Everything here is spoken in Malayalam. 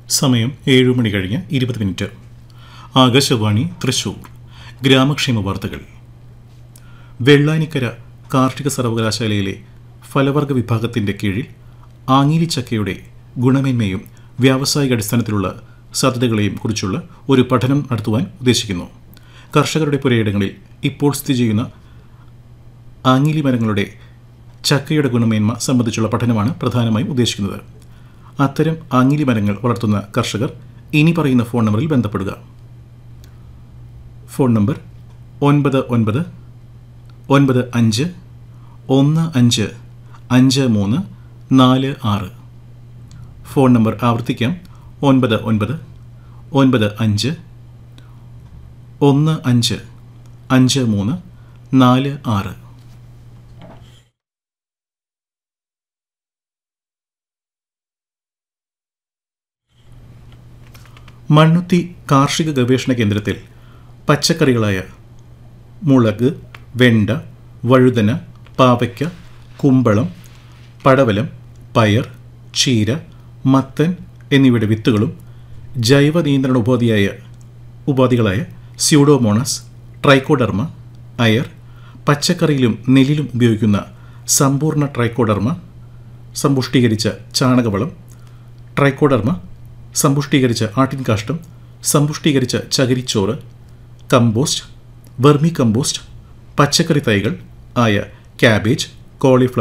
സമയം 7 മണി കഴിഞ്ഞ് 20 മിനിറ്റ്. ആകാശവാണി തൃശൂർ. ഗ്രാമക്ഷേമ വാർത്തകൾ. വെള്ളാനിക്കര കാർഷിക സർവകലാശാലയിലെ ഫലവർഗ വിഭാഗത്തിൻ്റെ കീഴിൽ ആഞ്ഞിലിച്ചക്കയുടെ ഗുണമേന്മയും വ്യാവസായിക അടിസ്ഥാനത്തിലുള്ള സാധ്യതകളെയും കുറിച്ചുള്ള ഒരു പഠനം നടത്തുവാൻ ഉദ്ദേശിക്കുന്നു. കർഷകരുടെ പുരയിടങ്ങളിൽ ഇപ്പോൾ സ്ഥിതി ചെയ്യുന്ന ആഞ്ഞിലി മരങ്ങളുടെ ചക്കയുടെ ഗുണമേന്മ സംബന്ധിച്ചുള്ള പഠനമാണ് പ്രധാനമായും ഉദ്ദേശിക്കുന്നത്. അത്തരം ആഞ്ഞിലി മരങ്ങൾ വളർത്തുന്ന കർഷകർ ഇനി പറയുന്ന ഫോൺ നമ്പറിൽ ബന്ധപ്പെടുക. Phone number 9995155346. ഫോൺ നമ്പർ ആവർത്തിക്കാം: 9995155346. മണ്ണുത്തി കാർഷിക ഗവേഷണ കേന്ദ്രത്തിൽ പച്ചക്കറികളായ മുളക്, വെണ്ട, വഴുതന, പാവയ്ക്ക, കുമ്പളം, പടവലം, പയർ, ചീര, മത്തൻ എന്നിവയുടെ വിത്തുകളും ജൈവ നിയന്ത്രണ ഉപാധികളായ സ്യൂഡോമോണസ്, ട്രൈക്കോഡർമ, അയർ, പച്ചക്കറിയിലും നെല്ലിലും ഉപയോഗിക്കുന്ന സമ്പൂർണ്ണ ട്രൈക്കോഡർമ, സമ്പുഷ്ടീകരിച്ച ചാണകവളം, ട്രൈക്കോഡർമ, സമ്പുഷ്ടീകരിച്ച ആട്ടിൻകാഷ്ടം, സമ്പുഷ്ടീകരിച്ച ചകിരിച്ചോറ്, കമ്പോസ്റ്റ്, വെർമി കമ്പോസ്റ്റ്, പച്ചക്കറി തൈകൾ ആയ ക്യാബേജ്, കോളിഫ്ലവർ,